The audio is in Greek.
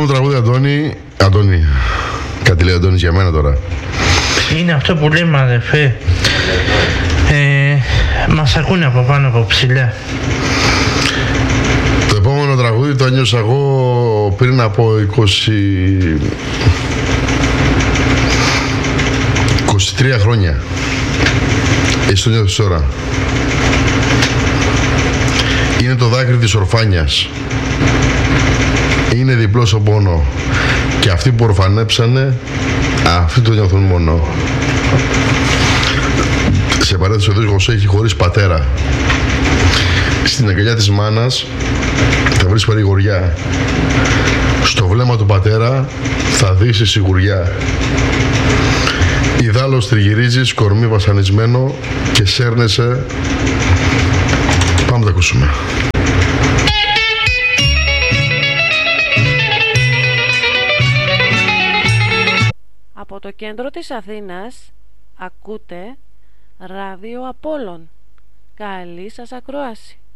επόμενο τραγούδι, Αντώνη, κάτι λέει ο Αντώνης για μένα τώρα. Είναι αυτό που λέμε, αδερφέ. Μας ακούνε από πάνω από ψηλά. Το επόμενο τραγούδι το ένιωσα εγώ πριν από 23 χρόνια. Εσύ το νιώθεις τώρα. Είναι το δάκρυ της ορφάνιας. Είναι διπλό στον πόνο. Και αυτοί που ορφανέψανε, αυτοί το νιώθουν μόνο. Σε παρένθεση ο Δίσκος έχει χωρίς πατέρα. Στην αγκαλιά της μάνας θα βρεις παρηγοριά. Στο βλέμμα του πατέρα θα δεις η σιγουριά. Ιδάλλως τριγυρίζεις κορμί βασανισμένο και σέρνεσαι. Πάμε να τα ακούσουμε. Από το κέντρο της Αθήνας ακούτε Ράδιο Απόλλων. Καλή σας ακρόαση.